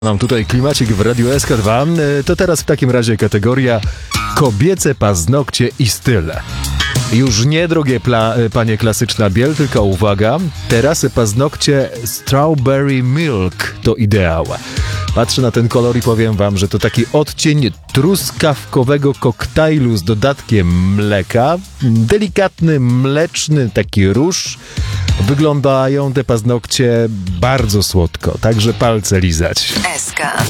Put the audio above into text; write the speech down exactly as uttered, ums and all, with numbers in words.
Mam tutaj klimacik w Radiu S K dwa. To teraz w takim razie kategoria kobiece paznokcie i style. Już nie, drogie pla, panie klasyczna biel, tylko uwaga, teraz paznokcie Strawberry Milk to ideał. Patrzę na ten kolor i powiem wam, że to taki odcień truskawkowego koktajlu z dodatkiem mleka. Delikatny, mleczny taki róż. Wyglądają te paznokcie bardzo słodko, także palce lizać. S K.